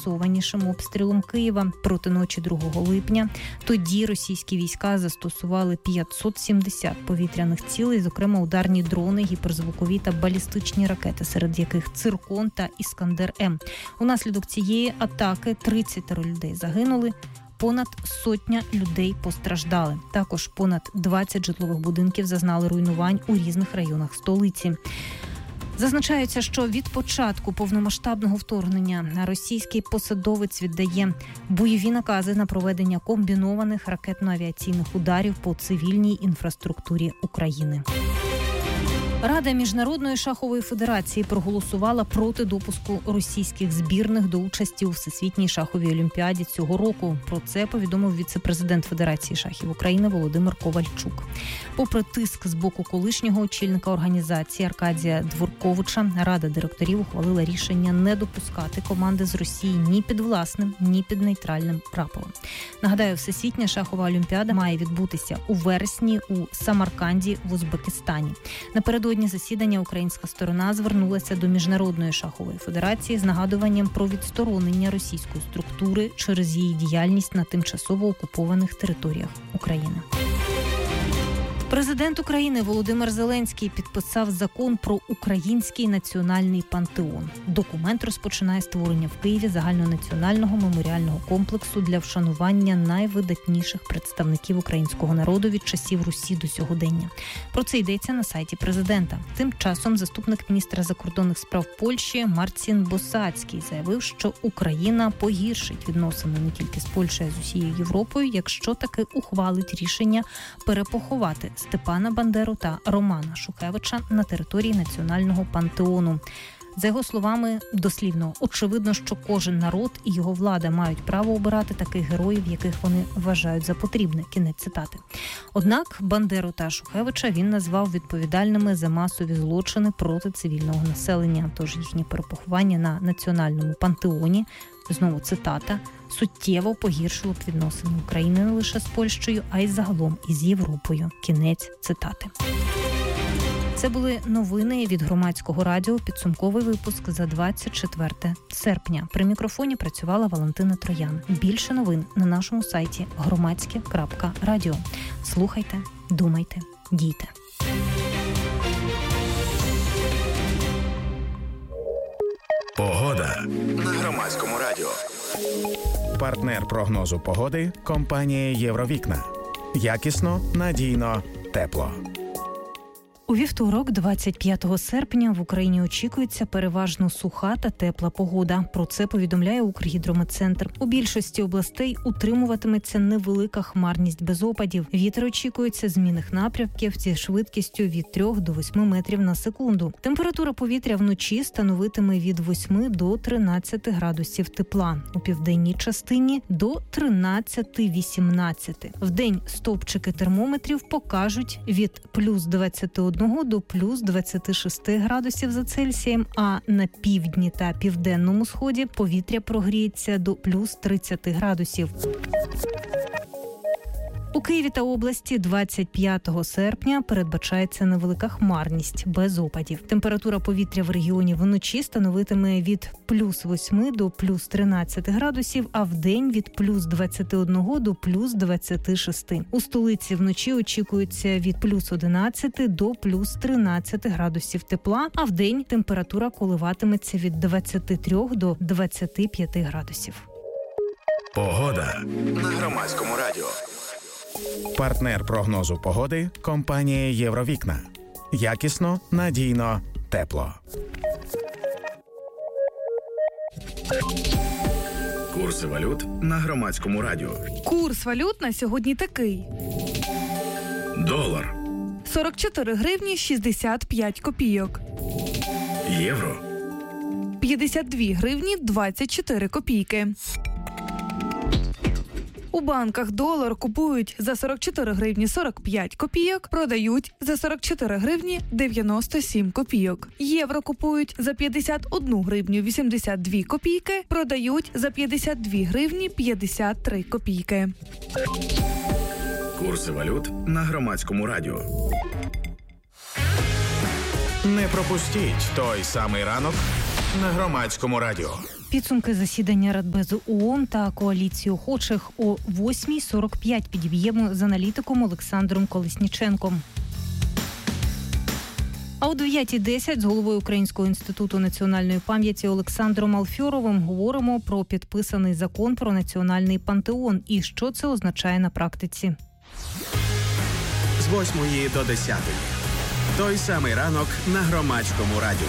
наймасованішим обстрілом Києва проти ночі 2 липня. Тоді російські війська застосували 570 повітряних цілей, зокрема ударні дрони, гіперзвукові та балістичні ракети, серед яких «Циркон» та «Іскандер-М». Унаслідок цієї атаки 30 людей загинули, понад 100 людей постраждали. Також понад 20 житлових будинків зазнали руйнувань у різних районах столиці. Зазначається, що від початку повномасштабного вторгнення російський посадовець віддає бойові накази на проведення комбінованих ракетно-авіаційних ударів по цивільній інфраструктурі України. Рада Міжнародної шахової федерації проголосувала проти допуску російських збірних до участі у Всесвітній шаховій олімпіаді цього року. Про це повідомив віце-президент Федерації шахів України Володимир Ковальчук. Попри тиск з боку колишнього очільника організації Аркадія Дворковича, Рада директорів ухвалила рішення не допускати команди з Росії ні під власним, ні під нейтральним прапором. Нагадаю, Всесвітня шахова олімпіада має відбутися у вересні у Самарканді в Узбекистані. Напередодні засідання українська сторона звернулася до Міжнародної шахової федерації з нагадуванням про відсторонення російської структури через її діяльність на тимчасово окупованих територіях України. Президент України Володимир Зеленський підписав закон про Український національний пантеон. Документ розпочинає створення в Києві загальнонаціонального меморіального комплексу для вшанування найвидатніших представників українського народу від часів Русі до сьогодення. Про це йдеться на сайті президента. Тим часом заступник міністра закордонних справ Польщі Марцін Босацький заявив, що Україна погіршить відносини не тільки з Польщею, а з усією Європою, якщо таки ухвалить рішення перепоховати Степана Бандеру та Романа Шухевича на території Національного пантеону. За його словами, дослівно, очевидно, що кожен народ і його влада мають право обирати таких героїв, яких вони вважають за потрібне. Кінець цитати. Однак Бандеру та Шухевича він назвав відповідальними за масові злочини проти цивільного населення. Тож їхнє перепоховання на Національному пантеоні, знову цитата, суттєво погіршило б відносини України не лише з Польщею, а й загалом із Європою. Кінець цитати. Це були новини від Громадського радіо, підсумковий випуск за 24 серпня. При мікрофоні працювала Валентина Троян. Більше новин на нашому сайті громадське.радіо. Слухайте, думайте, дійте. Погода на Громадському радіо. Партнер прогнозу погоди – компанія «Євровікна». Якісно, надійно, тепло. У вівторок, 25 серпня, в Україні очікується переважно суха та тепла погода. Про це повідомляє Укргідрометцентр. У більшості областей утримуватиметься невелика хмарність без опадів. Вітер очікується змінних напрямків зі швидкістю від 3 до 8 метрів на секунду. Температура повітря вночі становитиме від 8 до 13 градусів тепла. У південній частині – до 13-18. Вдень стовпчики термометрів покажуть від плюс 21 до плюс 26 градусів за Цельсієм, а на півдні та південному сході повітря прогріється до плюс 30 градусів. У Києві та області 25 серпня передбачається невелика хмарність без опадів. Температура повітря в регіоні вночі становитиме від плюс 8 до плюс 13 градусів, а вдень від плюс 21 до плюс 26. У столиці вночі очікується від плюс 11 до плюс 13 градусів тепла, а вдень температура коливатиметься від 23 до 25 градусів. Погода на Громадському радіо. Партнер прогнозу погоди – компанія «Євровікна». Якісно, надійно, тепло. Курси валют на Громадському радіо. Курс валют на сьогодні такий. Долар. 44 гривні 65 копійок. Євро. 52 гривні 24 копійки. У банках долар купують за 44 гривні 45 копійок, продають за 44 гривні 97 копійок. Євро купують за 51 гривню 82 копійки, продають за 52 гривні 53 копійки. Курси валют на Громадському радіо. Не пропустіть той самий ранок на Громадському радіо. Підсумки засідання Радбезу ООН та коаліції охочих о 8:45 підіб'ємо з аналітиком Олександром Колесніченком. А о 9:10 з головою Українського інституту національної пам'яті Олександром Алфьоровим говоримо про підписаний закон про національний пантеон і що це означає на практиці. З 8 до 10. Той самий ранок на Громадському радіо.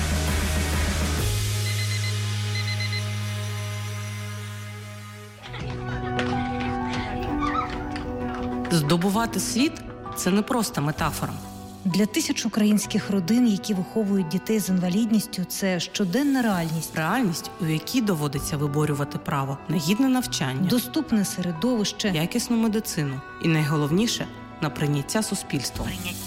Здобувати світ – це не просто метафора. Для тисяч українських родин, які виховують дітей з інвалідністю, це щоденна реальність. Реальність, у якій доводиться виборювати право на гідне навчання, доступне середовище, якісну медицину і, найголовніше, на прийняття суспільством.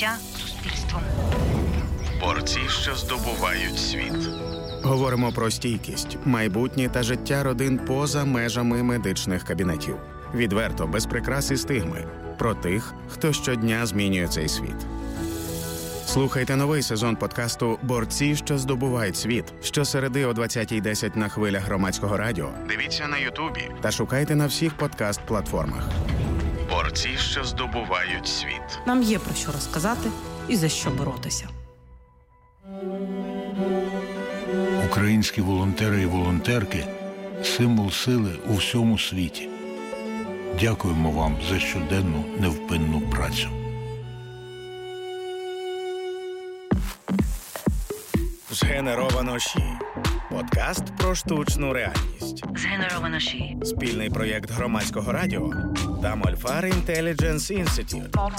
Борці, що здобувають світ. Говоримо про стійкість, майбутнє та життя родин поза межами медичних кабінетів. Відверто, без прикрас і стигми. Про тих, хто щодня змінює цей світ. Слухайте новий сезон подкасту «Борці, що здобувають світ» щосереди о 20:10 на хвилях Громадського радіо. Дивіться на Ютубі та шукайте на всіх подкаст-платформах. Борці, що здобувають світ. Нам є про що розказати і за що боротися. Українські волонтери і волонтерки – символ сили у всьому світі. Дякуємо вам за щоденну невпинну працю. Згенеровано ЩІ. Подкаст про штучну реальність. Згенеровано ЩІ. Спільний проєкт Громадського радіо та Мольфар Intelligence Institute.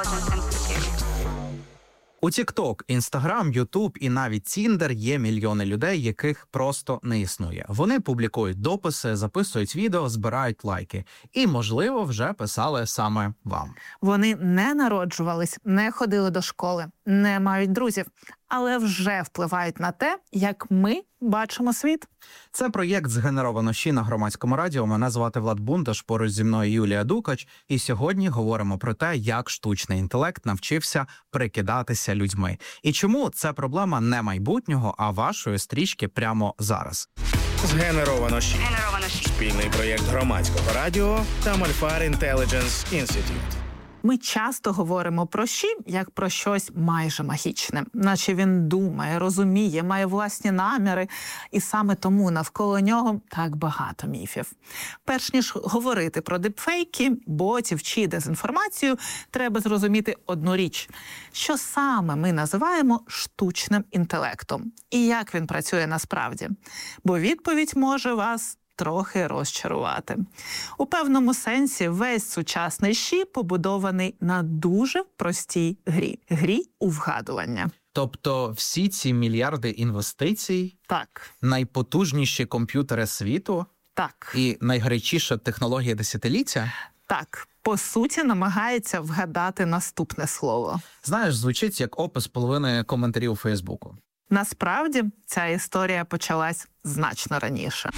У TikTok, Instagram, YouTube і навіть Tinder є мільйони людей, яких просто не існує. Вони публікують дописи, записують відео, збирають лайки. І, можливо, вже писали саме вам. Вони не народжувались, не ходили до школи, не мають друзів, але вже впливають на те, як ми бачимо світ. Це проєкт «Згенеровано ЩІ» на Громадському радіо. Мене звати Влад Бундаш, поруч зі мною Юлія Дукач. І сьогодні говоримо про те, як штучний інтелект навчився прикидатися людьми. І чому це проблема не майбутнього, а вашої стрічки прямо зараз. Згенеровано ЩІ. Спільний проєкт Громадського радіо та Мольфар Intelligence Institute. Ми часто говоримо про ЩІ як про щось майже магічне, наче він думає, розуміє, має власні наміри, і саме тому навколо нього так багато міфів. Перш ніж говорити про дипфейки, ботів чи дезінформацію, треба зрозуміти одну річ. Що саме ми називаємо штучним інтелектом? І як він працює насправді? Бо відповідь може вас трохи розчарувати. У певному сенсі весь сучасний ЩІ побудований на дуже простій грі. Грі у вгадування. Тобто всі ці мільярди інвестицій, Так. найпотужніші комп'ютери світу Так. і найгарячіша технологія десятиліття? Так. По суті, намагається вгадати наступне слово. Знаєш, звучить як опис половини коментарів у Фейсбуку. Насправді, ця історія почалась значно раніше.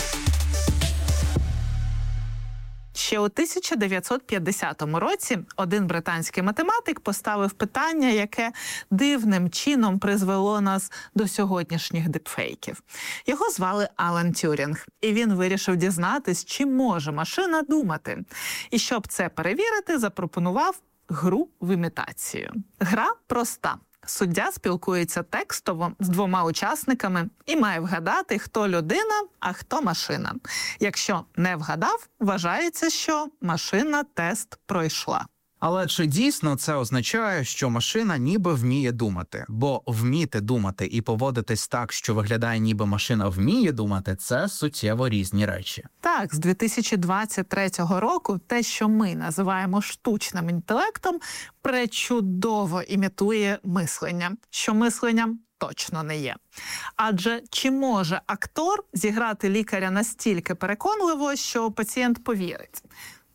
Ще у 1950 році один британський математик поставив питання, яке дивним чином призвело нас до сьогоднішніх дипфейків. Його звали Алан Тюрінг, і він вирішив дізнатись, чи може машина думати. І щоб це перевірити, запропонував гру в імітацію. Гра проста. Суддя спілкується текстово з двома учасниками і має вгадати, хто людина, а хто машина. Якщо не вгадав, вважається, що машина тест пройшла. Але чи дійсно це означає, що машина ніби вміє думати? Бо вміти думати і поводитись так, що виглядає ніби машина вміє думати – це суттєво різні речі. Так, з 2023 року те, що ми називаємо штучним інтелектом, пречудово імітує мислення, що мисленням точно не є. Адже чи може актор зіграти лікаря настільки переконливо, що пацієнт повірить?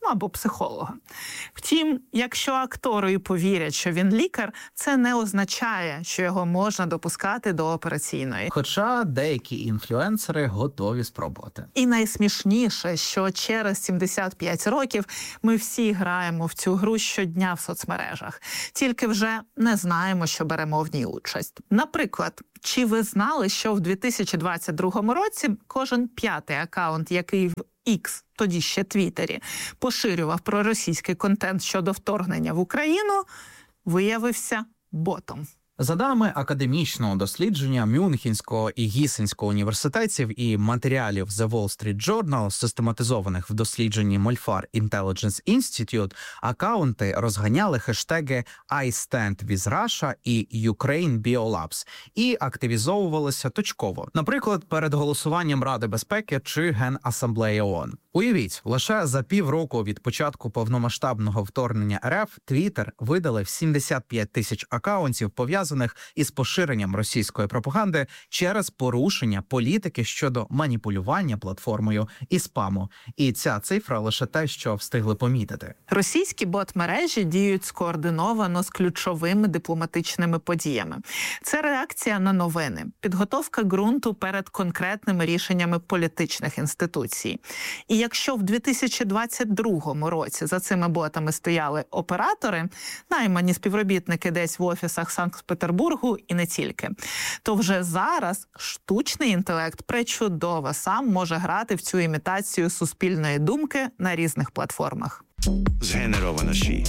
або психолога. Втім, якщо актору і повірять, що він лікар, це не означає, що його можна допускати до операційної. Хоча деякі інфлюенсери готові спробувати. І найсмішніше, що через 75 років ми всі граємо в цю гру щодня в соцмережах. Тільки вже не знаємо, що беремо в ній участь. Наприклад, чи ви знали, що в 2022 році кожен 5-й акаунт, який в X, тоді ще Твіттері, поширював проросійський контент щодо вторгнення в Україну, виявився ботом? За даними академічного дослідження Мюнхенського і Гісенського університетів і матеріалів The Wall Street Journal, систематизованих в дослідженні Molfar Intelligence Institute, акаунти розганяли хештеги I Stand With Russia і Ukraine Biolabs і активізовувалися точково. Наприклад, перед голосуванням Ради безпеки чи Генасамблеї ООН. Уявіть, лише за півроку від початку повномасштабного вторгнення РФ Twitter видалив 75 тисяч акаунтів, пов'язаних із поширенням російської пропаганди через порушення політики щодо маніпулювання платформою і спаму. І ця цифра лише те, що встигли помітити. Російські бот-мережі діють скоординовано з ключовими дипломатичними подіями. Це реакція на новини, підготовка ґрунту перед конкретними рішеннями політичних інституцій. І якщо в 2022 році за цими ботами стояли оператори, наймані співробітники десь в офісах Санкт-Петербургу і не тільки, то вже зараз штучний інтелект пречудово сам може грати в цю імітацію суспільної думки на різних платформах. Згенеровано ШІ.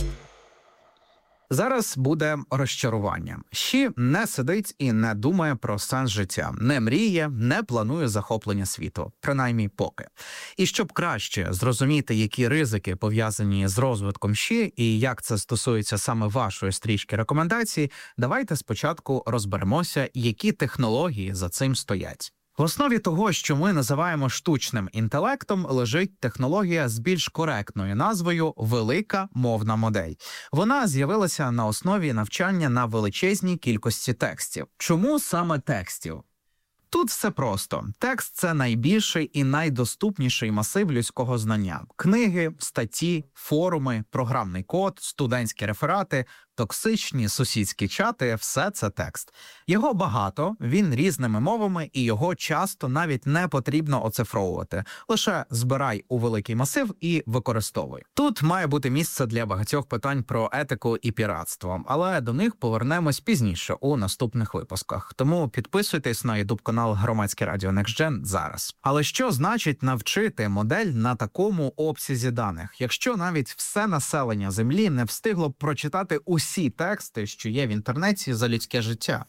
Зараз буде розчарування. ЩІ не сидить і не думає про сенс життя, не мріє, не планує захоплення світу, принаймні поки. І щоб краще зрозуміти, які ризики пов'язані з розвитком ЩІ і як це стосується саме вашої стрічки рекомендацій, давайте спочатку розберемося, які технології за цим стоять. В основі того, що ми називаємо штучним інтелектом, лежить технологія з більш коректною назвою «велика мовна модель». Вона з'явилася на основі навчання на величезній кількості текстів. Чому саме текстів? Тут все просто. Текст – це найбільший і найдоступніший масив людського знання. Книги, статті, форуми, програмний код, студентські реферати, токсичні сусідські чати – все це текст. Його багато, він різними мовами, і його часто навіть не потрібно оцифровувати. Лише збирай у великий масив і використовуй. Тут має бути місце для багатьох питань про етику і піратство, але до них повернемось пізніше у наступних випусках. Тому підписуйтесь на YouTube-канал Громадське Радіо NextGen зараз. Але що значить навчити модель на такому обсязі даних, якщо навіть все населення Землі не встигло прочитати усі тексти, що є в інтернеті за людське життя?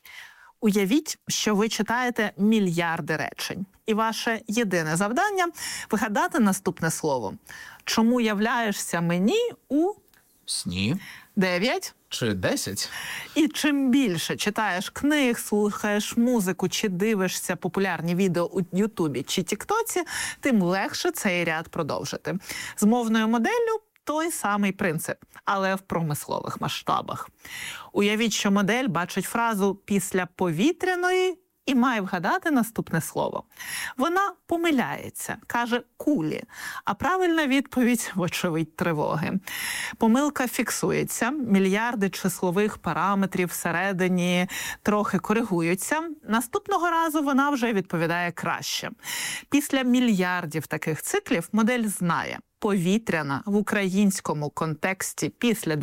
Уявіть, що ви читаєте мільярди речень, і ваше єдине завдання – вигадати наступне слово. Чому являєшся мені у сні 9 чи 10? І чим більше читаєш книг, слухаєш музику чи дивишся популярні відео у Ютубі чи Тіктоці, тим легше цей ряд продовжити. З мовною моделлю той самий принцип, але в промислових масштабах. Уявіть, що модель бачить фразу «після повітряної» і має вгадати наступне слово. Вона помиляється, каже «кулі», а правильна відповідь – вочевидь тривоги. Помилка фіксується, мільярди числових параметрів всередині трохи коригуються. Наступного разу вона вже відповідає краще. Після мільярдів таких циклів модель знає – повітряна в українському контексті після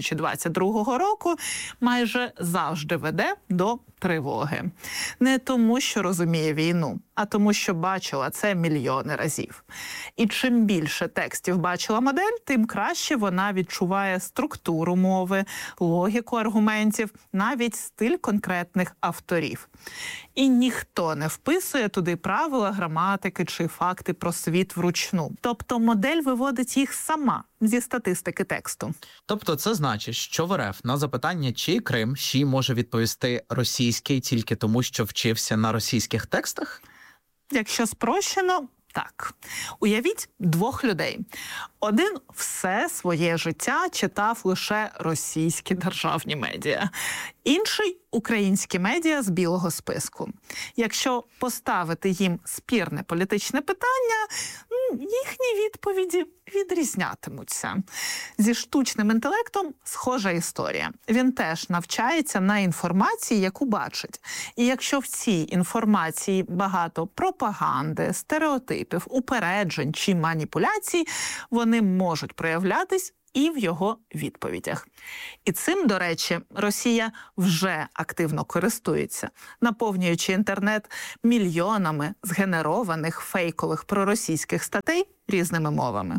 2022 року майже завжди веде до тривоги. Не тому, що розуміє війну, а тому, що бачила це мільйони разів. І чим більше текстів бачила модель, тим краще вона відчуває структуру мови, логіку аргументів, навіть стиль конкретних авторів. І ніхто не вписує туди правила граматики чи факти про світ вручну. Тобто модель виводить їх сама зі статистики тексту. Тобто це значить, що в РФ на запитання, чи Крим ЩІ може відповісти російський тільки тому, що вчився на російських текстах? Якщо спрощено, так. Уявіть двох людей. Один все своє життя читав лише російські державні медіа. Інший – українські медіа з білого списку. Якщо поставити їм спірне політичне питання, їхні відповіді відрізнятимуться. Зі штучним інтелектом схожа історія. Він теж навчається на інформації, яку бачить. І якщо в цій інформації багато пропаганди, стереотипів, упереджень чи маніпуляцій, вони можуть проявлятись і в його відповідях. І цим, до речі, Росія вже активно користується, наповнюючи інтернет мільйонами згенерованих фейкових проросійських статей різними мовами.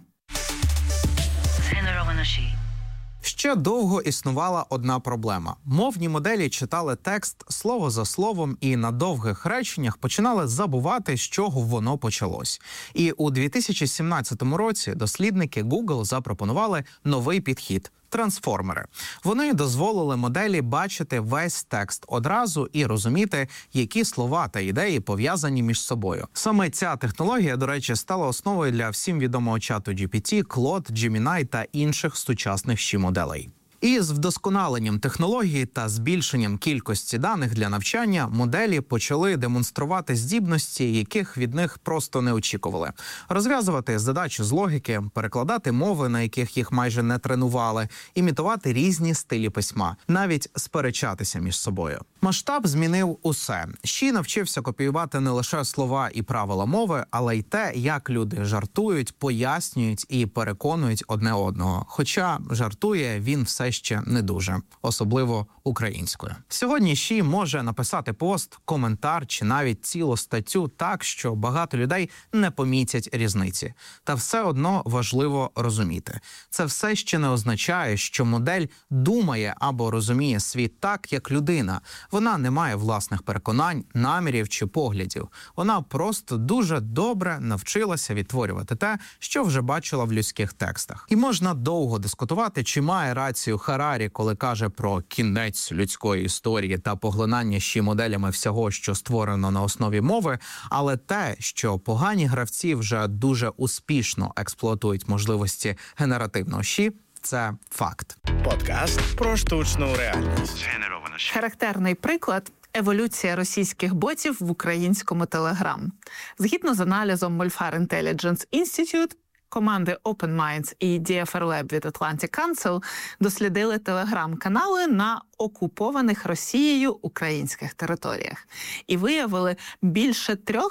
Ще довго існувала одна проблема. Мовні моделі читали текст слово за словом і на довгих реченнях починали забувати, з чого воно почалось. І у 2017 році дослідники Google запропонували новий підхід – трансформери. Вони дозволили моделі бачити весь текст одразу і розуміти, які слова та ідеї пов'язані між собою. Саме ця технологія, до речі, стала основою для всім відомого чату GPT, Claude, Gemini та інших сучасних моделей. І з вдосконаленням технології та збільшенням кількості даних для навчання моделі почали демонструвати здібності, яких від них просто не очікували. Розв'язувати задачі з логіки, перекладати мови, на яких їх майже не тренували, імітувати різні стилі письма, навіть сперечатися між собою. Масштаб змінив усе. Ші навчився копіювати не лише слова і правила мови, але й те, як люди жартують, пояснюють і переконують одне одного. Хоча жартує він все ще не дуже, особливо українською. Сьогодні Ші може написати пост, коментар чи навіть цілу статтю так, що багато людей не помітять різниці. Та все одно важливо розуміти. Це все ще не означає, що модель думає або розуміє світ так, як людина. Вона не має власних переконань, намірів чи поглядів. Вона просто дуже добре навчилася відтворювати те, що вже бачила в людських текстах. І можна довго дискутувати, чи має рацію Харарі, коли каже про кінець людської історії та поглинання моделями всього, що створено на основі мови, але те, що погані гравці вже дуже успішно експлуатують можливості генеративного це факт. Подкаст про штучну реальність. Характерний приклад – еволюція російських ботів в українському Телеграм. Згідно з аналізом Molfar Intelligence Institute, команди Open Minds і DFR Lab від Atlantic Council дослідили телеграм-канали на окупованих Росією українських територіях. І виявили більше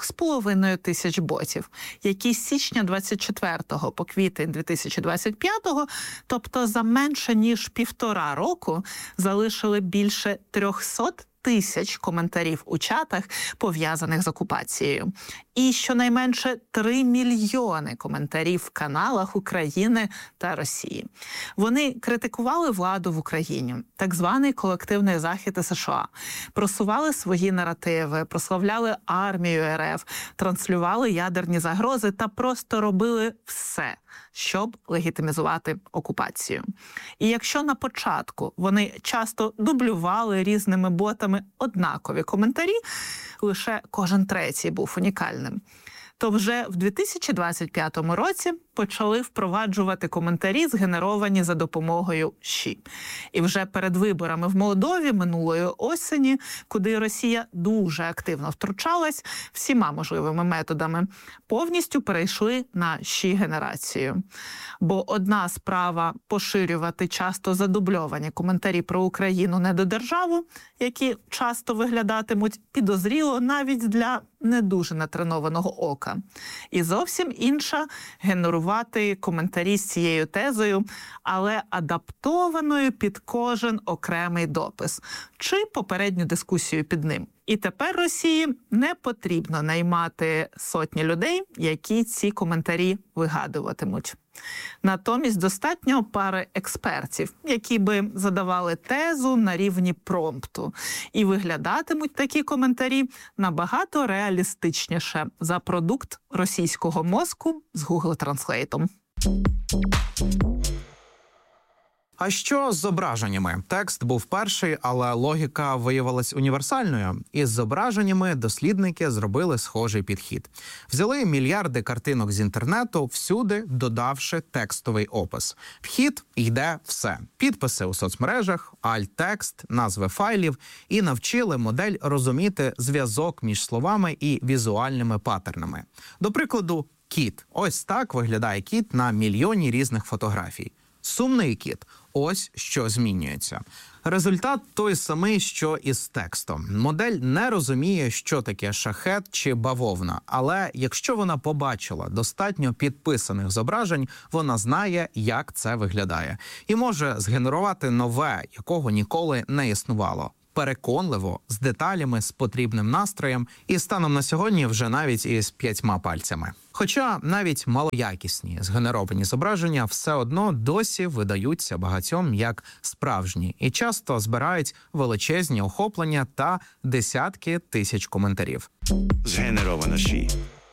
3,5 тисяч ботів, які з січня 24-го по квітень 2025-го, тобто за менше ніж 1,5 року, залишили більше 300 тисяч коментарів у чатах, пов'язаних з окупацією. І щонайменше 3 мільйони коментарів в каналах України та Росії. Вони критикували владу в Україні, так званий колективний захід США, просували свої наративи, прославляли армію РФ, транслювали ядерні загрози та просто робили все, щоб легітимізувати окупацію. І якщо на початку вони часто дублювали різними ботами однакові коментарі, лише кожен третій був унікальним, то вже в 2025 році почали впроваджувати коментарі, згенеровані за допомогою Ші. І вже перед виборами в Молдові минулої осені, куди Росія дуже активно втручалась всіма можливими методами, повністю перейшли на Ші-генерацію. Бо одна справа поширювати часто задубльовані коментарі про Україну недодержаву, які часто виглядатимуть підозріло навіть для не дуже натренованого ока. І зовсім інша – генерувати коментарі з цією тезою, але адаптованою під кожен окремий допис чи попередню дискусію під ним. І тепер Росії не потрібно наймати сотні людей, які ці коментарі вигадуватимуть. Натомість достатньо пари експертів, які би задавали тезу на рівні промпту. І виглядатимуть такі коментарі набагато реалістичніше за продукт російського мозку з Google Translate. А що з зображеннями? Текст був перший, але логіка виявилась універсальною. Із зображеннями дослідники зробили схожий підхід. Взяли мільярди картинок з інтернету, всюди додавши текстовий опис. Вхід йде все. Підписи у соцмережах, альт-текст, назви файлів і навчили модель розуміти зв'язок між словами і візуальними паттернами. До прикладу, кіт. Ось так виглядає кіт на мільйоні різних фотографій. Сумний кіт. Ось що змінюється. Результат той самий, що і з текстом. Модель не розуміє, що таке шахет чи бавовна, але якщо вона побачила достатньо підписаних зображень, вона знає, як це виглядає. І може згенерувати нове, якого ніколи не існувало. Переконливо, з деталями, з потрібним настроєм і станом на сьогодні вже навіть із 5 пальцями. Хоча навіть малоякісні згенеровані зображення все одно досі видаються багатьом як справжні і часто збирають величезні охоплення та десятки тисяч коментарів. Згенеровано ШІ.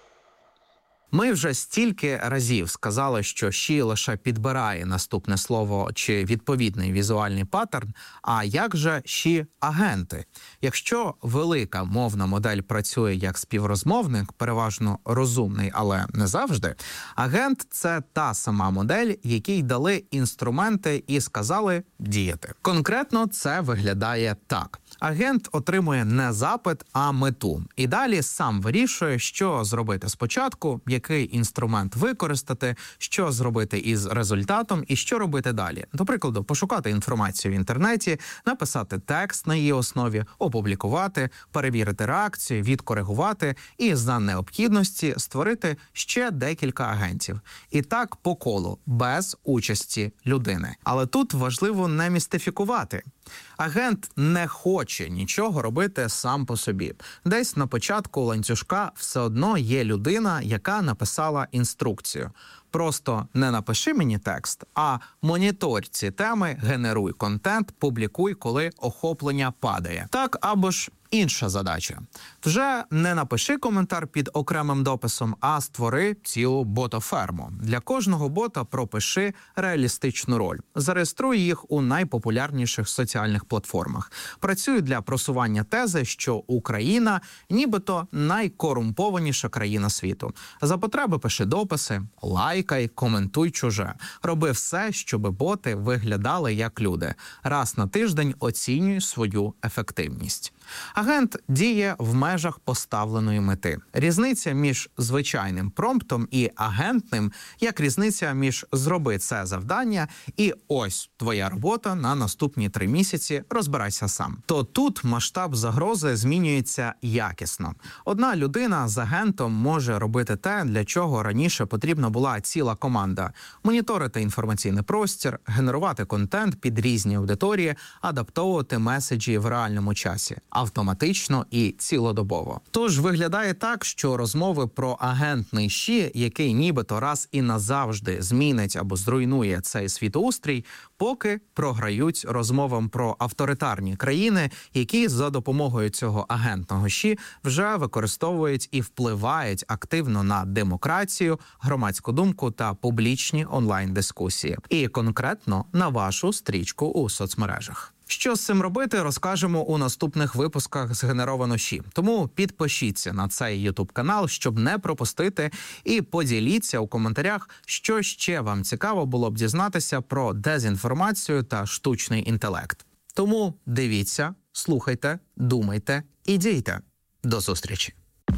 Ми вже стільки разів сказали, що ШІ лише підбирає наступне слово чи відповідний візуальний паттерн, а як же ШІ-агенти? Якщо велика мовна модель працює як співрозмовник, переважно розумний, але не завжди, агент – це та сама модель, якій дали інструменти і сказали діяти. Конкретно це виглядає так. Агент отримує не запит, а мету. І далі сам вирішує, що зробити спочатку, який інструмент використати, що зробити із результатом і що робити далі. До прикладу, пошукати інформацію в інтернеті, написати текст на її основі, опублікувати, перевірити реакцію, відкоригувати і за необхідності створити ще декілька агентів. І так по колу, без участі людини. Але тут важливо не містифікувати. Агент не хоче нічого робити сам по собі. Десь на початку ланцюжка все одно є людина, яка написала інструкцію. Просто не напиши мені текст, а моніторь ці теми, генеруй контент, публікуй, коли охоплення падає. Так або ж інша задача. Вже не напиши коментар під окремим дописом, а створи цілу ботоферму. Для кожного бота пропиши реалістичну роль. Зареєструй їх у найпопулярніших соціальних платформах. Працюй для просування тези, що Україна нібито найкорумпованіша країна світу. За потреби пиши дописи, лайкай, коментуй чуже. Роби все, щоб боти виглядали як люди. Раз на тиждень оцінюй свою ефективність. Агент діє в межах поставленої мети. Різниця між звичайним промптом і агентним, як різниця між «зроби це завдання» і «ось твоя робота на наступні 3 місяці, розбирайся сам». То тут масштаб загрози змінюється якісно. Одна людина з агентом може робити те, для чого раніше потрібна була ціла команда. Моніторити інформаційний простір, генерувати контент під різні аудиторії, адаптовувати меседжі в реальному часі. Автоматично і цілодобово. Тож виглядає так, що розмови про агентний ШІ, який нібито раз і назавжди змінить або зруйнує цей світоустрій, поки програють розмовам про авторитарні країни, які за допомогою цього агентного ШІ вже використовують і впливають активно на демократію, громадську думку та публічні онлайн-дискусії. І конкретно на вашу стрічку у соцмережах. Що з цим робити, розкажемо у наступних випусках «Згенеровано ШІ». Тому підпишіться на цей YouTube-канал, щоб не пропустити, і поділіться у коментарях, що ще вам цікаво було б дізнатися про дезінформацію та штучний інтелект. Тому дивіться, слухайте, думайте і дійте. До зустрічі!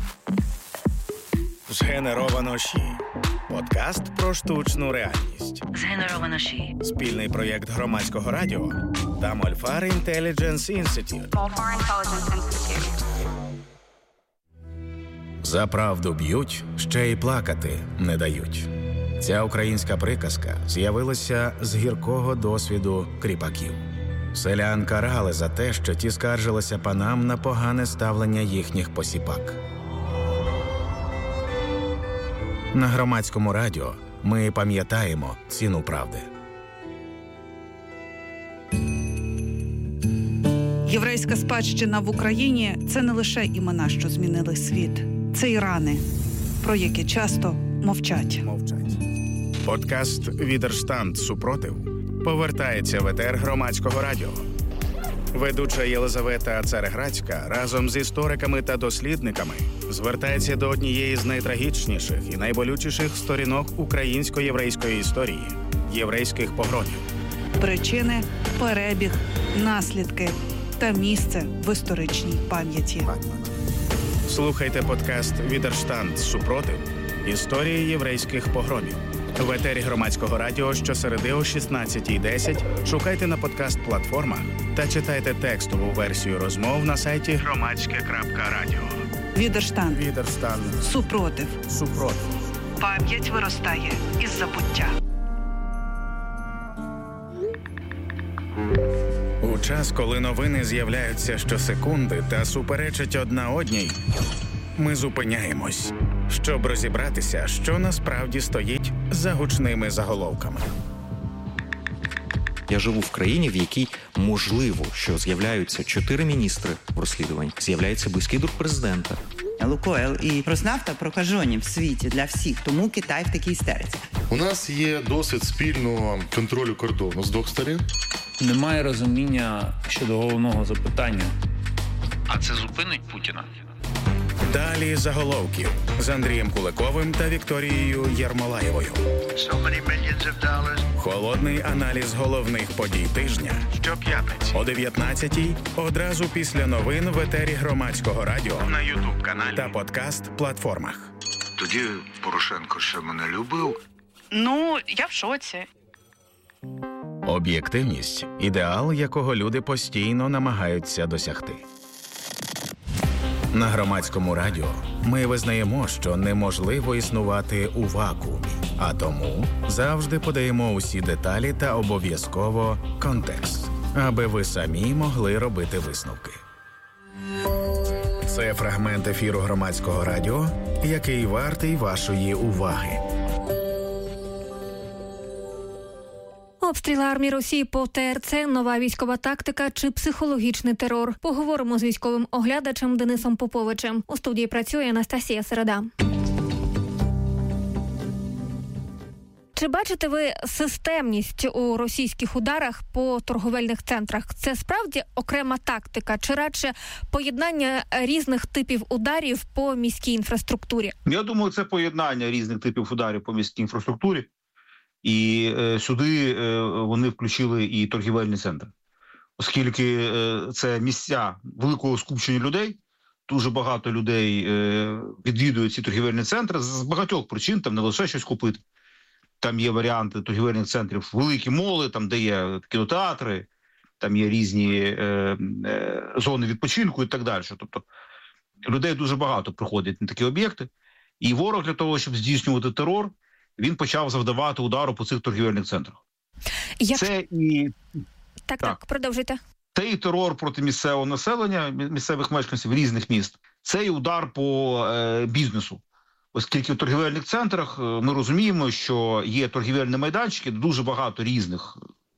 «Згенеровано ШІ» – подкаст про штучну реальність. «Згенеровано ШІ» – спільний проєкт Громадського радіо та Мольфар Інтелідженс Інститут. За правду б'ють, ще й плакати не дають. Ця українська приказка з'явилася з гіркого досвіду кріпаків. Селян карали за те, що ті скаржилися панам на погане ставлення їхніх посіпак. На Громадському радіо ми пам'ятаємо ціну правди. Єврейська спадщина в Україні – це не лише імена, що змінили світ. Це і рани, про які часто мовчать. Подкаст «Відерштанд. Супротив» повертається в етер Громадського радіо. Ведуча Єлизавета Цареградська разом з істориками та дослідниками звертається до однієї з найтрагічніших і найболючіших сторінок українсько-єврейської історії – єврейських погромів. Причини, перебіг, наслідки та місце в історичній пам'яті. Слухайте подкаст «Відерштанд. Супротив» Історії єврейських погромів. В етері Громадського радіо щосереди о 16:10 шукайте на подкаст-платформах та читайте текстову версію розмов на сайті громадське.радіо. Відерштан. Супротив. Пам'ять виростає із забуття. У час, коли новини з'являються щосекунди та суперечать одна одній, ми зупиняємось, щоб розібратися, що насправді стоїть за гучними заголовками. Я живу в країні, в якій можливо, що з'являються 4 міністри в розслідуванні, з'являється близький друг президента. Лукойл і Роснафта прокажені в світі для всіх, тому Китай в такій істериці. У нас є досвід спільного контролю кордону з двох сторін. Немає розуміння щодо головного запитання. А це зупинить Путіна? Далі заголовків з Андрієм Куликовим та Вікторією Єрмолаєвою. Холодний аналіз головних подій тижня щоп'ятниці о 19:00 одразу після новин в етері Громадського радіо на YouTube-каналі та подкаст-платформах. Тоді Порошенко ще мене любив. Ну, я в шоці. Об'єктивність – ідеал, якого люди постійно намагаються досягти. На Громадському радіо ми визнаємо, що неможливо існувати у вакуумі, а тому завжди подаємо усі деталі та обов'язково контекст, аби ви самі могли робити висновки. Це фрагмент ефіру Громадського радіо, який вартий вашої уваги. Обстріли армії Росії по ТРЦ, нова військова тактика чи психологічний терор. Поговоримо з військовим оглядачем Денисом Поповичем. У студії працює Анастасія Середа. Чи бачите ви системність у російських ударах по торговельних центрах? Це справді окрема тактика чи радше поєднання різних типів ударів по міській інфраструктурі? Я думаю, це поєднання різних типів ударів по міській інфраструктурі. І сюди вони включили і торгівельні центри. Оскільки це місця великого скупчення людей, дуже багато людей відвідують ці торгівельні центри з багатьох причин, там не лише щось купити. Там є варіанти торгівельних центрів, великі моли, там де є кінотеатри, там є різні зони відпочинку і так далі. Тобто людей дуже багато приходять на такі об'єкти. І ворог для того, щоб здійснювати терор, він почав завдавати удару по цих торгівельних центрах. Це і... Так, продовжуйте. Це і терор проти місцевого населення, місцевих мешканців різних міст. Це і удар по бізнесу. Оскільки в торгівельних центрах ми розуміємо, що є торгівельні майданчики, дуже багато різних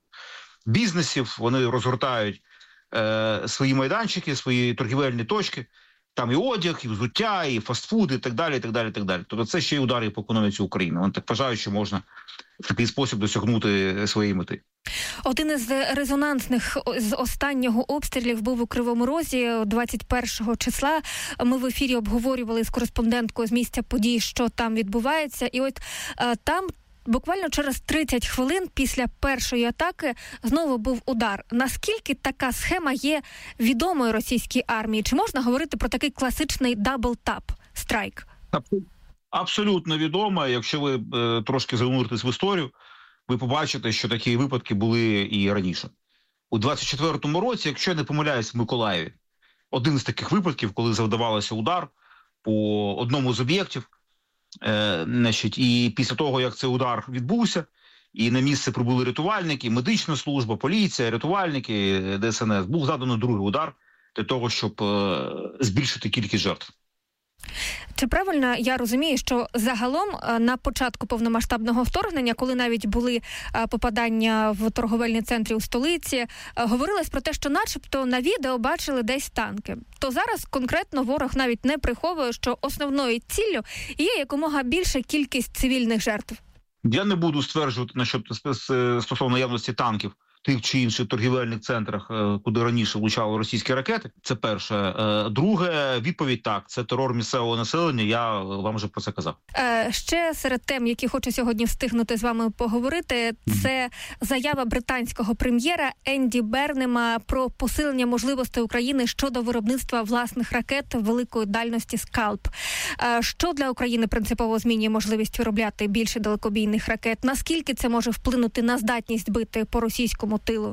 бізнесів, вони розгортають свої майданчики, свої торгівельні точки. Там і одяг, і взуття, і фастфуд, і так далі, і так далі, і так далі. Тобто це ще й удари по економіці України. Вони так вважають, що можна в такий спосіб досягнути своєї мети. Один із резонансних з останнього обстрілів був у Кривому Розі 21 числа. Ми в ефірі обговорювали з кореспонденткою з місця подій, що там відбувається. І от там буквально через 30 хвилин після першої атаки знову був удар. Наскільки така схема є відомою російській армії? Чи можна говорити про такий класичний дабл-тап страйк? Абсолютно відомо. Якщо ви трошки зануритесь в історію, ви побачите, що такі випадки були і раніше. У 24-му році, якщо я не помиляюсь, в Миколаєві, один з таких випадків, коли завдавалося удар по одному з об'єктів, і після того, як цей удар відбувся, і на місце прибули рятувальники, медична служба, поліція, рятувальники, ДСНС, був заданий другий удар для того, щоб збільшити кількість жертв. Чи правильно я розумію, що загалом на початку повномасштабного вторгнення, коли навіть були попадання в торговельні центри у столиці, говорилось про те, що начебто на відео бачили десь танки. То зараз конкретно ворог навіть не приховує, що основною ціллю є якомога більша кількість цивільних жертв. Я не буду стверджувати стосовно наявності танків тих чи інших торгівельних центрах, куди раніше влучали російські ракети. Це перше. Друге, відповідь так, це терор місцевого населення, я вам вже про це казав. Ще серед тем, які хочу сьогодні встигнути з вами поговорити, це заява британського прем'єра Енді Бернема про посилення можливостей України щодо виробництва власних ракет великої дальності «Скальп». Що для України принципово змінює можливість виробляти більше далекобійних ракет? Наскільки це може вплинути на здатність бити по російському тилу?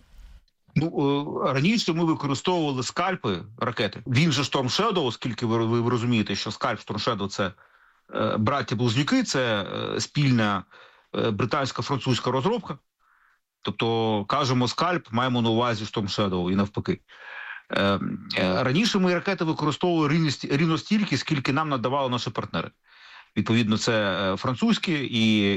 Раніше ми використовували скальпи ракети. Він же Storm Shadow, оскільки ви розумієте, що скальп Storm Shadow – це браття-близнюки, це спільна британсько-французька розробка. Тобто, кажемо скальп, маємо на увазі Storm Shadow і навпаки. Раніше ми ракети використовували рівно стільки, скільки нам надавали наші партнери. Відповідно, це французькі і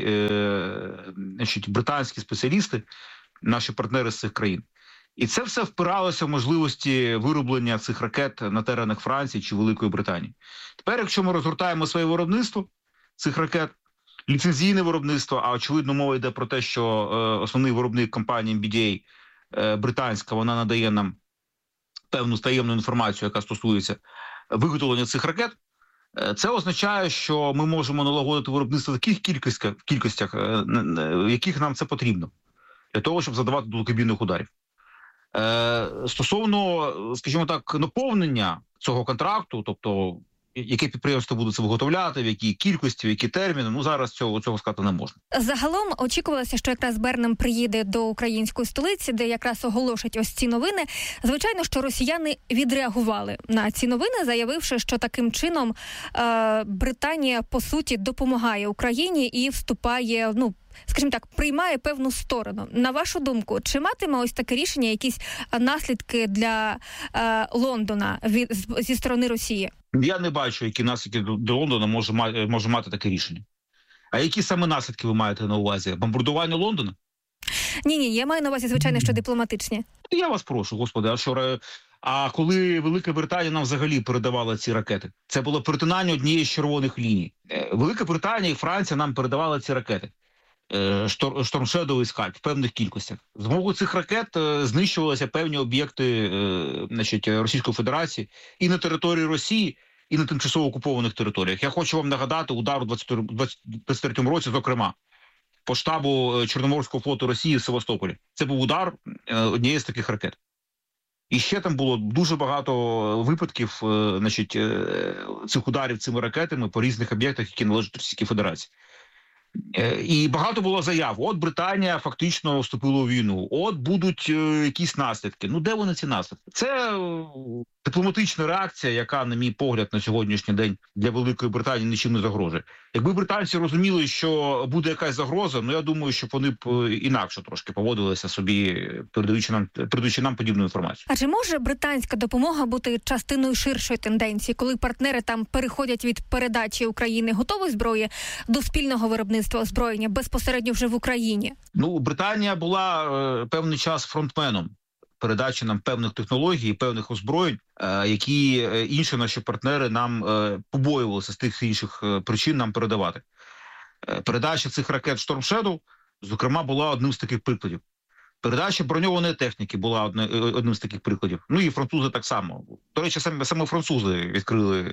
британські спеціалісти, наші партнери з цих країн. І це все впиралося в можливості вироблення цих ракет на теренах Франції чи Великої Британії. Тепер, якщо ми розгортаємо своє виробництво цих ракет, ліцензійне виробництво, а очевидно мова йде про те, що основний виробник компанії MBDA британська, вона надає нам певну таємну інформацію, яка стосується виготовлення цих ракет, це означає, що ми можемо налагодити виробництво в таких кількостях, в яких нам це потрібно, для того, щоб задавати далекобійних ударів. Стосовно, скажімо так, наповнення цього контракту, тобто яке підприємство буде це виготовляти, в якій кількості, в які терміни, зараз цього сказати не можна. Загалом очікувалося, що якраз Бернем приїде до української столиці, де якраз оголошать ось ці новини. Звичайно, що росіяни відреагували на ці новини, заявивши, що таким чином Британія, по суті, допомагає Україні і вступає, скажімо так, приймає певну сторону. На вашу думку, чи матиме ось таке рішення якісь наслідки для Лондона зі сторони Росії? Я не бачу, які наслідки для Лондона може мати таке рішення. А які саме наслідки ви маєте на увазі? Бомбардування Лондона? Ні, я маю на увазі, звичайно, що дипломатичні. Я вас прошу, господи, а коли Велика Британія нам взагалі передавала ці ракети? Це було перетинання однієї з червоних ліній. Велика Британія і Франція нам передавали ці ракети. Storm Shadow і Скальп в певних кількостях. З допомогою цих ракет знищувалися певні об'єкти Російської Федерації і на території Росії, і на тимчасово окупованих територіях. Я хочу вам нагадати удар у 23-му році, зокрема, по штабу Чорноморського флоту Росії в Севастополі. Це був удар однієї з таких ракет. І ще там було дуже багато випадків цих ударів цими ракетами по різних об'єктах, які належать Російській Федерації. І багато було заяв. От Британія фактично вступила у війну. От будуть якісь наслідки. Де вони ці наслідки? Це дипломатична реакція, яка, на мій погляд, на сьогоднішній день для Великої Британії нічим не загрожує. Якби британці розуміли, що буде якась загроза, я думаю, що вони б інакше трошки поводилися собі, передаючи нам подібну інформацію. А чи може британська допомога бути частиною ширшої тенденції, коли партнери там переходять від передачі України готової зброї до спільного виробництва озброєння безпосередньо вже в Україні? Британія була певний час фронтменом передачі нам певних технологій, певних озброєнь, які інші наші партнери нам побоювалися з тих інших причин нам передавати. Передача цих ракет Storm Shadow, зокрема, була одним з таких прикладів. Передача броньованої техніки була одним з таких прикладів. І французи так само. До речі, саме французи відкрили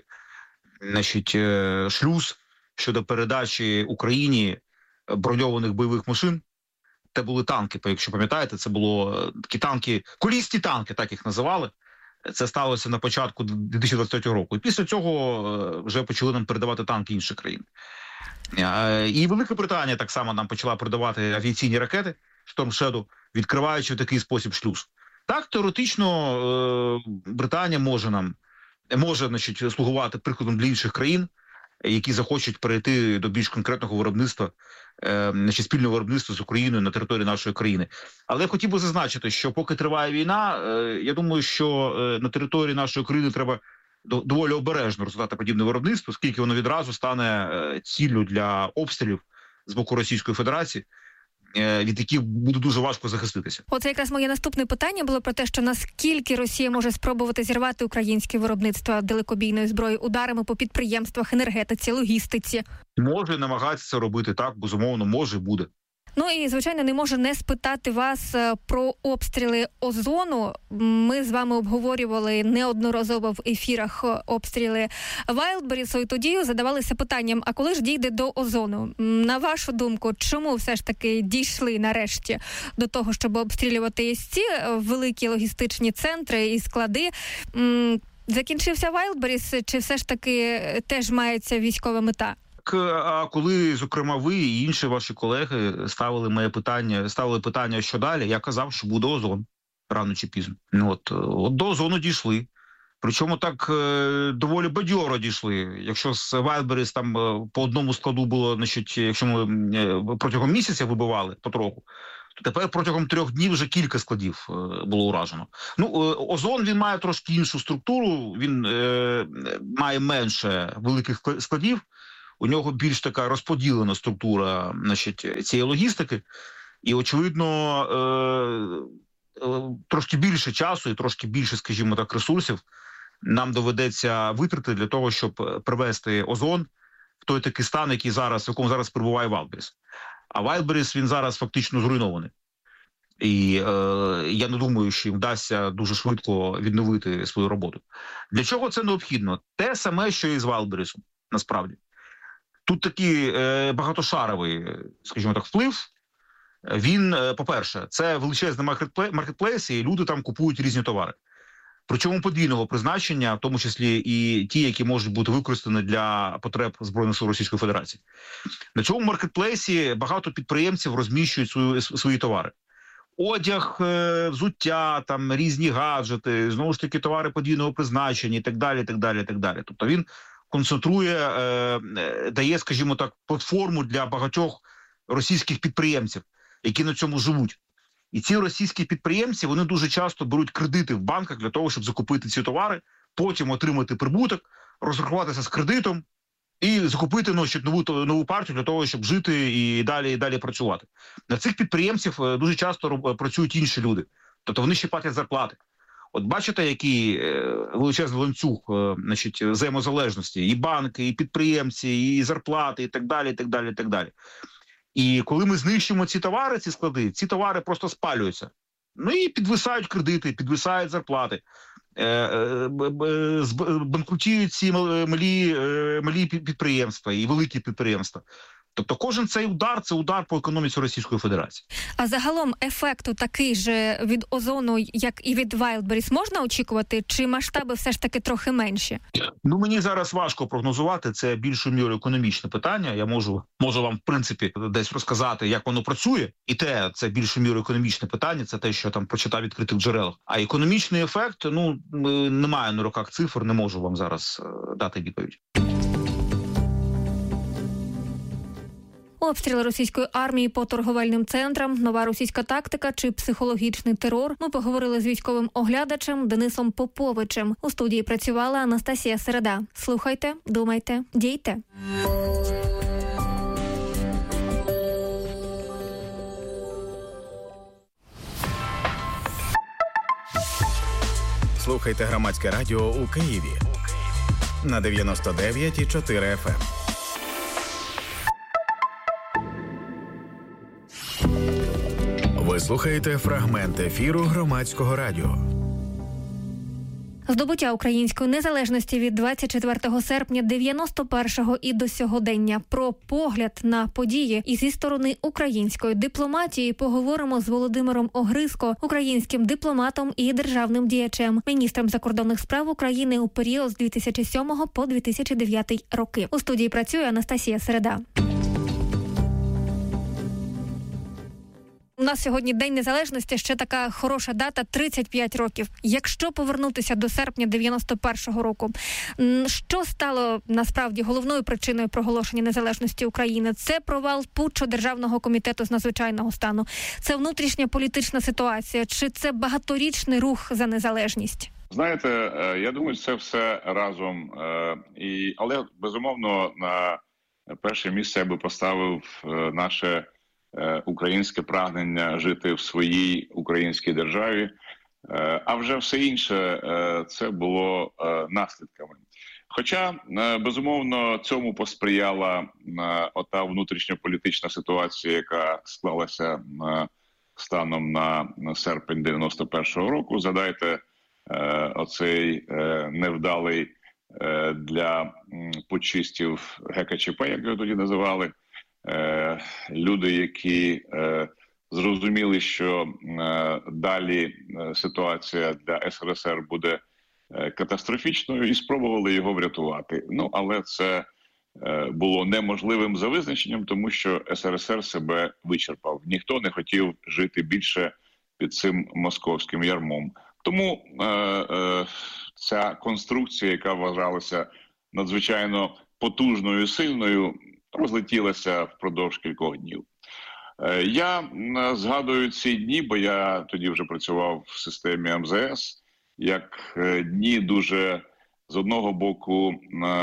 шлюз щодо передачі Україні броньованих бойових машин. Це були танки, якщо пам'ятаєте, це були такі танки, колісні танки, так їх називали. Це сталося на початку 2023 року. І після цього вже почали нам передавати танки інших країн. І Велика Британія так само нам почала передавати авіаційні ракети Storm Shadow, відкриваючи в такий спосіб шлюз. Так, теоретично Британія може слугувати прикладом для інших країн, які захочуть перейти до більш конкретного виробництва, спільного виробництва з Україною на території нашої країни. Але я хотів би зазначити, що поки триває війна, я думаю, що на території нашої країни треба доволі обережно розвивати подібне виробництво, оскільки воно відразу стане ціллю для обстрілів з боку Російської Федерації, від яких буде дуже важко захиститися. Оце якраз моє наступне питання було про те, що наскільки Росія може спробувати зірвати українське виробництво далекобійної зброї ударами по підприємствах, енергетиці, логістиці. Може намагатися це робити, так, безумовно, може і буде. Ну і, звичайно, не можу не спитати вас про обстріли озону. Ми з вами обговорювали неодноразово в ефірах обстріли Вайлдберрісу, і тоді задавалися питанням, а коли ж дійде до озону? На вашу думку, чому все ж таки дійшли нарешті до того, щоб обстрілювати із ці великі логістичні центри і склади? Закінчився Вайлдберріс, чи все ж таки теж мається військова мета? А коли, зокрема, ви і інші ваші колеги ставили питання, що далі, я казав, що буде озон рано чи пізно. От до озону дійшли. Причому так доволі бадьоро дійшли. Якщо з Вайлдберріс там по одному складу було, значить, якщо ми протягом місяця вибивали потроху, то тепер протягом 3 днів вже кілька складів було уражено. Озон, він має трошки іншу структуру, він має менше великих складів, у нього більш така розподілена структура, значить, цієї логістики, і, очевидно, трошки більше часу і трошки більше, скажімо так, ресурсів нам доведеться витратити для того, щоб привести озон в той такий стан, в якому зараз перебуває Вайлдберріс. А Вайлдберріс, він зараз фактично зруйнований. І я не думаю, що їм вдасться дуже швидко відновити свою роботу. Для чого це необхідно? Те саме, що і з Вайлдберрісом, насправді. Тут такий багатошаровий, скажімо так, вплив. Він, по-перше, це величезний маркетплейс, і люди там купують різні товари. Причому подвійного призначення, в тому числі і ті, які можуть бути використані для потреб Збройних сил Російської Федерації. На цьому маркетплейсі багато підприємців розміщують свої товари. Одяг, взуття, там різні гаджети, знову ж таки товари подвійного призначення і так далі, і так далі, і так далі. Тобто він концентрує, дає, скажімо так, платформу для багатьох російських підприємців, які на цьому живуть. І ці російські підприємці, вони дуже часто беруть кредити в банках для того, щоб закупити ці товари, потім отримати прибуток, розрахуватися з кредитом і закупити нову партію для того, щоб жити і далі працювати. На цих підприємців дуже часто працюють інші люди. Тобто вони ще платять зарплати. От бачите, який величезний ланцюг, значить, взаємозалежності. І банки, і підприємці, і зарплати, і так далі, і так далі, і так далі. І коли ми знищимо ці товари, ці склади, ці товари просто спалюються. Ну і підвисають кредити, підвисають зарплати. Банкрутують ці малі підприємства і великі підприємства. Тобто кожен цей удар – це удар по економіці Російської Федерації. А загалом ефекту такий же від озону, як і від Вайлдберріс, можна очікувати? Чи масштаби все ж таки трохи менші? Мені зараз важко прогнозувати. Це більшою мірою економічне питання. Я можу вам, в принципі, десь розказати, як воно працює. І це більшою мірою економічне питання. Це те, що там прочитав в відкритих джерелах. А економічний ефект, немає на руках цифр, не можу вам зараз дати відповідь. Обстріли російської армії по торговельним центрам, нова російська тактика чи психологічний терор. Ми поговорили з військовим оглядачем Денисом Поповичем. У студії працювала Анастасія Середа. Слухайте, думайте, дійте. Слухайте Громадське радіо у Києві на 99,4 FM. Ви слухаєте фрагмент ефіру Громадського радіо. Здобуття української незалежності від 24 серпня 91-го і до сьогодення. Про погляд на події і зі сторони української дипломатії поговоримо з Володимиром Огризко, українським дипломатом і державним діячем, міністром закордонних справ України у період з 2007 по 2009 роки. У студії працює Анастасія Середа. У нас сьогодні День Незалежності, ще така хороша дата – 35 років. Якщо повернутися до серпня 91-го року, що стало насправді головною причиною проголошення незалежності України? Це провал путчу Державного комітету з надзвичайного стану? Це внутрішня політична ситуація? Чи це багаторічний рух за незалежність? Знаєте, я думаю, це все разом. Але, безумовно, на перше місце я би поставив наше українське прагнення жити в своїй українській державі, а вже все інше це було наслідками. Хоча, безумовно, цьому посприяла ота внутрішньополітична ситуація, яка склалася станом на серпень 91-го року. Згадайте оцей невдалий для путчистів ГКЧП, як його тоді називали. Люди, які зрозуміли, що далі ситуація для СРСР буде катастрофічною, і спробували його врятувати. Але це було неможливим за визначенням, тому що СРСР себе вичерпав. Ніхто не хотів жити більше під цим московським ярмом. Тому ця конструкція, яка вважалася надзвичайно потужною і сильною, розлетілася впродовж кількох днів. Я згадую ці дні, бо я тоді вже працював в системі МЗС, як дні дуже, з одного боку,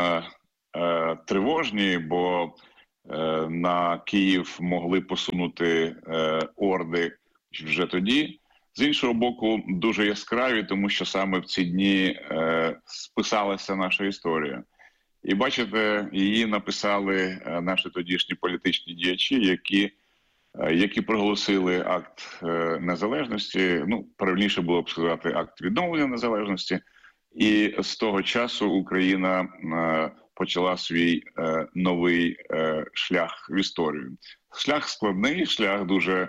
тривожні, бо на Київ могли посунути орди вже тоді. З іншого боку, дуже яскраві, тому що саме в ці дні списалася наша історія. І бачите, її написали наші тодішні політичні діячі, які проголосили акт незалежності, правильніше було б сказати, акт відновлення незалежності. І з того часу Україна почала свій новий шлях в історію. Шлях складний, шлях дуже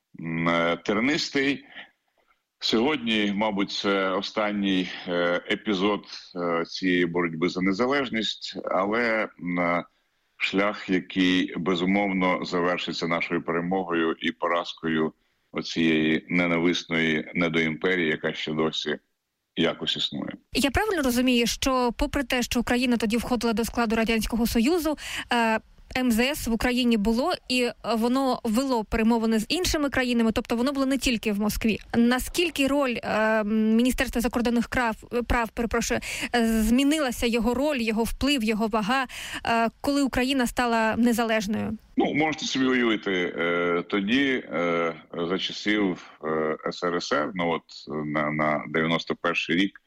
тернистий. Сьогодні, мабуть, це останній епізод цієї боротьби за незалежність, але шлях, який, безумовно, завершиться нашою перемогою і поразкою оцієї ненависної недоімперії, яка ще досі якось існує. Я правильно розумію, що попри те, що Україна тоді входила до складу Радянського Союзу, МЗС в Україні було, і воно вело перемовини з іншими країнами, тобто воно було не тільки в Москві. Наскільки роль Міністерства закордонних прав, змінилася його роль, його вплив, його вага, коли Україна стала незалежною? Можете собі уявити, тоді за часів СРСР, на 91-й рік,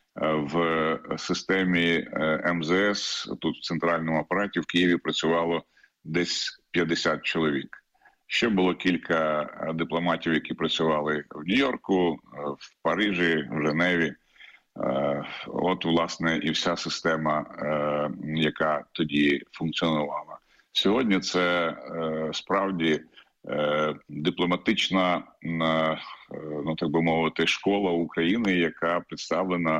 в системі МЗС, тут в центральному апараті в Києві працювало десь 50 чоловік. Ще було кілька дипломатів, які працювали в Нью-Йорку, в Парижі, в Женеві. От, власне, і вся система, яка тоді функціонувала. Сьогодні це справді дипломатична, так би мовити, школа України, яка представлена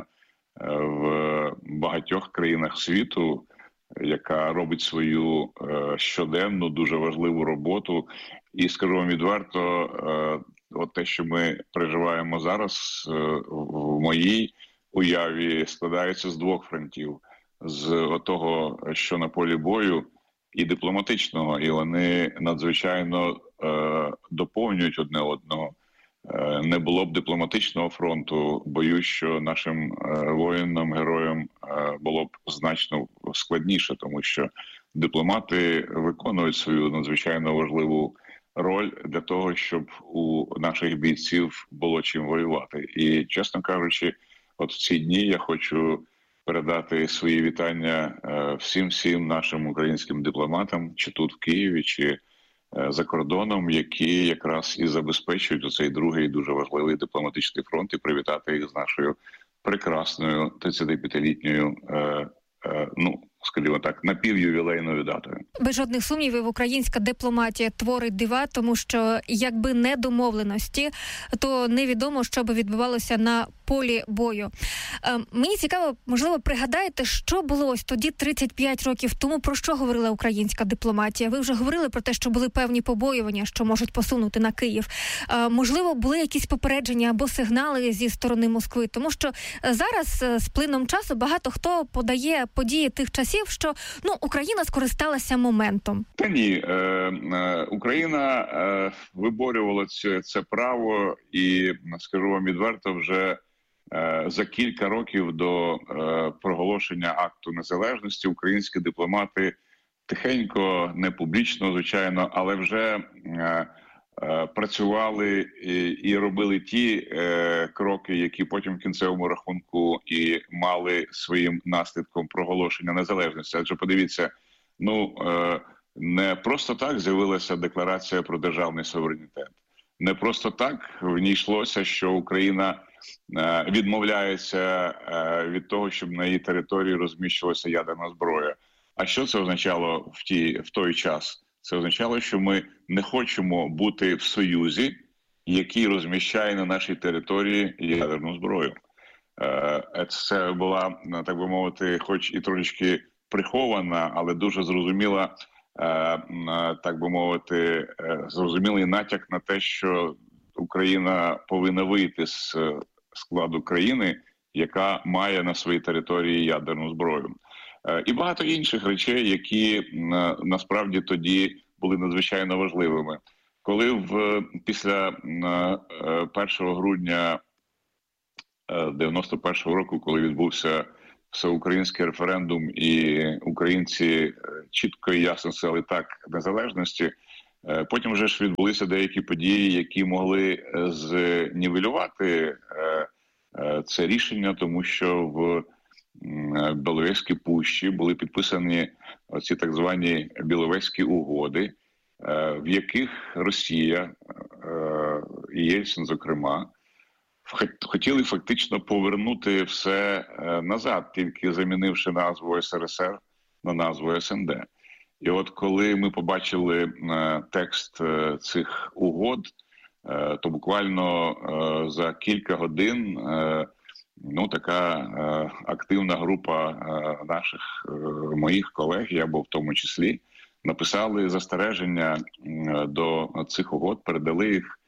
в багатьох країнах світу, яка робить свою щоденну, дуже важливу роботу. І, скажу вам відверто, от те, що ми переживаємо зараз, в моїй уяві складається з двох фронтів. З того, що на полі бою, і дипломатичного, і вони надзвичайно доповнюють одне одного. Не було б дипломатичного фронту, боюсь, що нашим воїнам, героям було б значно складніше, тому що дипломати виконують свою надзвичайно важливу роль для того, щоб у наших бійців було чим воювати. І, чесно кажучи, от в ці дні я хочу передати свої вітання всім нашим українським дипломатам, чи тут в Києві, чи за кордоном, які якраз і забезпечують оцей другий дуже важливий дипломатичний фронт, і привітати їх з нашою прекрасною 35-літньою, скажімо так, напівювілейною датою. Без жодних сумнівів, українська дипломатія творить дива, тому що якби не домовленості, то невідомо, що би відбувалося на полі бою. Мені цікаво, можливо, пригадаєте, що було ось тоді 35 років тому, про що говорила українська дипломатія? Ви вже говорили про те, що були певні побоювання, що можуть посунути на Київ. Можливо, були якісь попередження або сигнали зі сторони Москви, тому що зараз з плином часу багато хто подає події тих часів, що Україна скористалася моментом. Та ні, Україна виборювала це право і, скажу вам відверто, вже за кілька років до проголошення акту незалежності українські дипломати тихенько, не публічно, звичайно, але вже працювали і робили ті кроки, які потім в кінцевому рахунку і мали своїм наслідком проголошення незалежності. Адже подивіться, не просто так з'явилася декларація про державний суверенітет. Не просто так в ній йшлося, що Україна відмовляється від того, щоб на її території розміщувалася ядерна зброя. А що це означало в той час? Це означало, що ми не хочемо бути в союзі, який розміщає на нашій території ядерну зброю. Це була, так би мовити, хоч і трошечки прихована, але дуже зрозуміла, так би мовити, зрозумілий натяк на те, що Україна повинна вийти з складу країни, яка має на своїй території ядерну зброю. І багато інших речей, які насправді тоді були надзвичайно важливими. Коли після 1 грудня 91-го року, коли відбувся всеукраїнський референдум і українці чітко і ясно сказали так незалежності, потім вже ж відбулися деякі події, які могли знівелювати це рішення, тому що в Біловезькій пущі були підписані ці так звані Біловезькі угоди, в яких Росія, і Єльцин, зокрема, хотіли фактично повернути все назад, тільки замінивши назву СРСР на назву СНД. І от коли ми побачили текст цих угод, то буквально за кілька годин така активна група моїх колег, я був в тому числі, написали застереження до цих угод, передали їх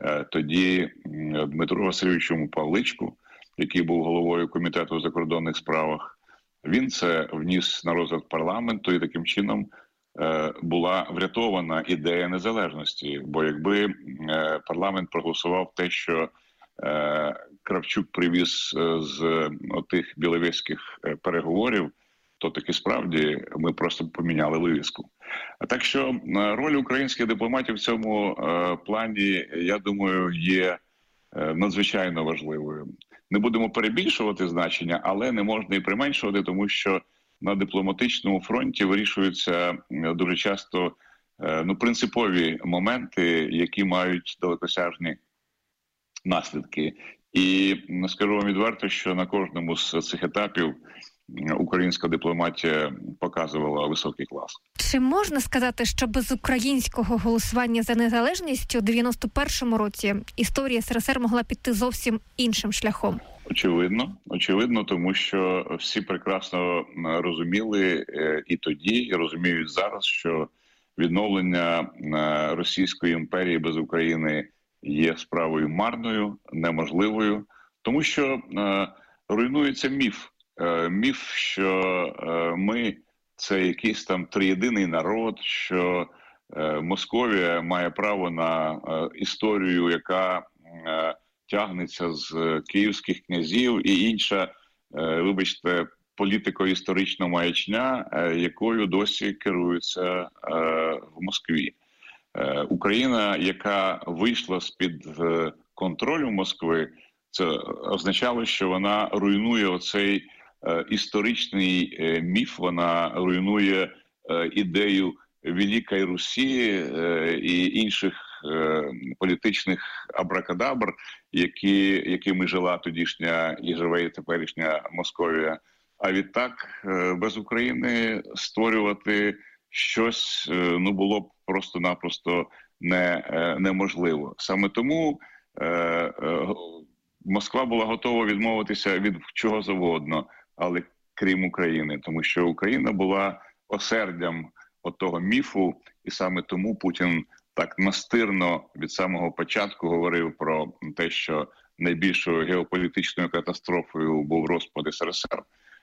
тоді Дмитру Васильовичу Павличку, який був головою комітету у закордонних справах. Він це вніс на розгляд парламенту, і таким чином була врятована ідея незалежності. Бо якби парламент проголосував те, що Кравчук привіз з отих біловезьких переговорів, то таки справді ми просто поміняли вивіску. Так що роль українських дипломатів в цьому плані, я думаю, є надзвичайно важливою. Не будемо перебільшувати значення, але не можна і применшувати, тому що на дипломатичному фронті вирішуються дуже часто принципові моменти, які мають далекосяжні наслідки. І скажу вам відверто, що на кожному з цих етапів українська дипломатія показувала високий клас. Чи можна сказати, що без українського голосування за незалежність у 91-му році історія СРСР могла піти зовсім іншим шляхом? Очевидно, тому що всі прекрасно розуміли і тоді, і розуміють зараз, що відновлення Російської імперії без України є справою марною, неможливою, тому що руйнується міф, що ми – це якийсь там триєдиний народ, що Московія має право на історію, яка тягнеться з київських князів, і інша, вибачте, політико-історична маячня, якою досі керуються в Москві. Україна, яка вийшла з-під контролю Москви, це означало, що вона руйнує оцей історичний міф, вона руйнує ідею Великої Русі і інших політичних абракадабр, якими жила тодішня і живе і теперішня Московія. А відтак без України створювати щось було б просто-напросто неможливо. Саме тому Москва була готова відмовитися від чого завгодно, але крім України, тому що Україна була осердям отого міфу, і саме тому Путін так настирно від самого початку говорив про те, що найбільшою геополітичною катастрофою був розпад СРСР,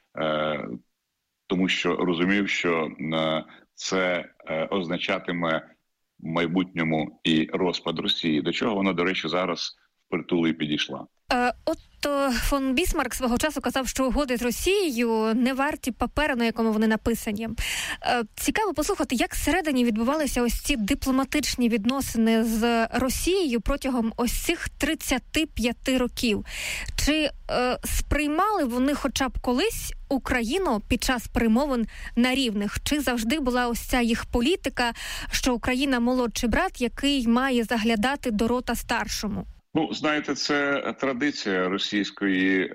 тому що розумів, що це означатиме в майбутньому і розпад Росії, до чого вона, до речі, зараз впритул і підійшла. Отто фон Бісмарк свого часу казав, що угоди з Росією не варті паперу, на якому вони написані. Цікаво послухати, як всередині відбувалися ось ці дипломатичні відносини з Росією протягом ось цих 35 років. Чи сприймали вони хоча б колись Україну під час перемовин на рівних? Чи завжди була ось ця їх політика, що Україна молодший брат, який має заглядати до рота старшому? Ну, знаєте, це традиція російської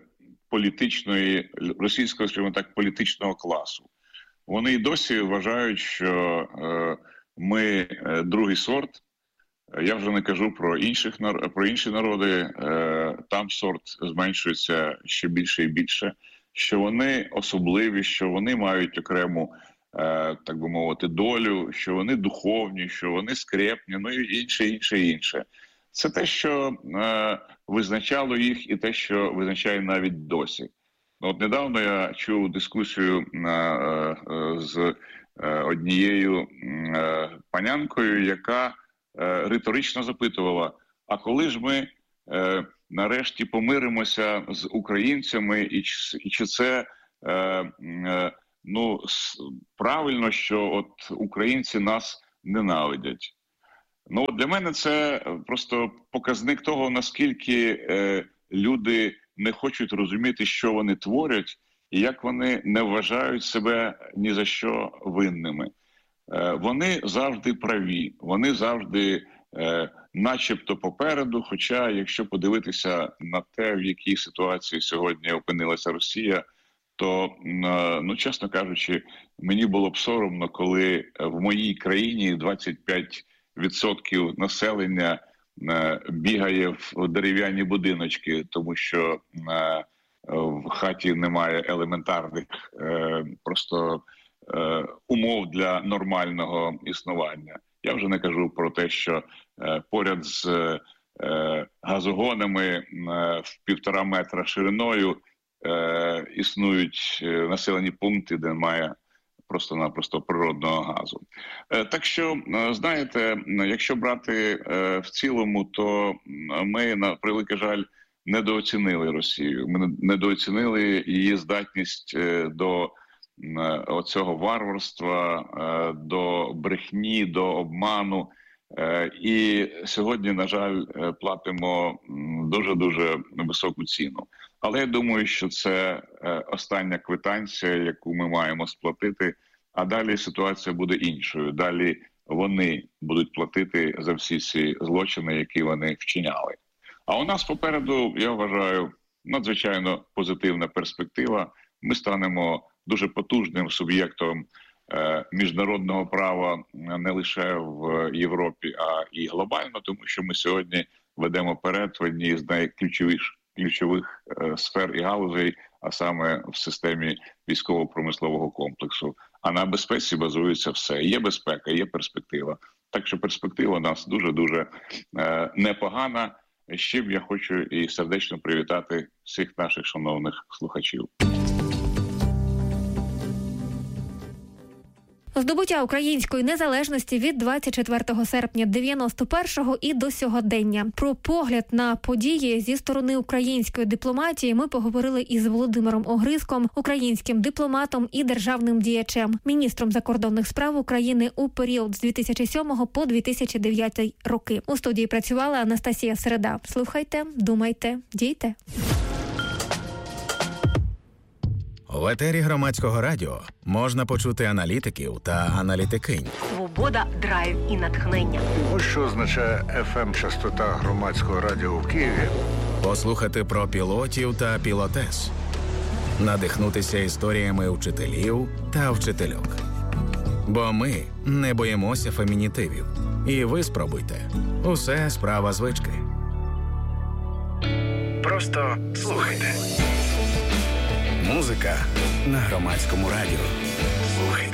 скажімо так, політичного класу. Вони й досі вважають, що ми другий сорт. Я вже не кажу про інші народи. Там сорт зменшується ще більше і більше. Що вони особливі, що вони мають окрему, так би мовити, долю, що вони духовні, що вони скрепні, ну і інше. Це те, що визначало їх, і те, що визначає навіть досі. От недавно я чув дискусію з однією панянкою, яка риторично запитувала, а коли ж ми нарешті помиримося з українцями, і чи це правильно, що от українці нас ненавидять? Ну, для мене це просто показник того, наскільки люди не хочуть розуміти, що вони творять, і як вони не вважають себе ні за що винними. Вони завжди праві, вони завжди начебто попереду, хоча якщо подивитися на те, в якій ситуації сьогодні опинилася Росія, то, ну, чесно кажучи, мені було б соромно, коли в моїй країні 25% населення бігає в дерев'яні будиночки, тому що в хаті немає елементарних просто умов для нормального існування. Я вже не кажу про те, що поряд з газогонами в 1,5 метра шириною існують населені пункти, де немає просто-напросто природного газу. Так що, знаєте, якщо брати в цілому, то ми, на превеликий жаль, недооцінили Росію. Ми недооцінили її здатність до оцього варварства, до брехні, до обману. І сьогодні, на жаль, платимо дуже-дуже високу ціну. Але я думаю, що це остання квитанція, яку ми маємо сплатити, а далі ситуація буде іншою. Далі вони будуть платити за всі ці злочини, які вони вчиняли. А у нас попереду, я вважаю, надзвичайно позитивна перспектива. Ми станемо дуже потужним суб'єктом міжнародного права не лише в Європі, а і глобально, тому що ми сьогодні ведемо перед в одній з найключових сфер і галузей, а саме в системі військово-промислового комплексу. А на безпеці базується все. Є безпека, є перспектива. Так що перспектива у нас дуже-дуже непогана, з чим я хочу і сердечно привітати всіх наших шановних слухачів. Здобуття української незалежності від 24 серпня 91-го і до сьогодення. Про погляд на події зі сторони української дипломатії ми поговорили із Володимиром Огризком, українським дипломатом і державним діячем, міністром закордонних справ України у період з 2007 по 2009 роки. У студії працювала Анастасія Середа. Слухайте, думайте, дійте. В етері Громадського радіо можна почути аналітиків та аналітикинь. Свобода, драйв і натхнення. Ось що означає FM-частота Громадського радіо в Києві. Послухати про пілотів та пілотес. Надихнутися історіями вчителів та вчительок. Бо ми не боїмося фемінітивів. І ви спробуйте. Усе справа звички. Просто слухайте. Музика на Громадському радіо. Слухайте.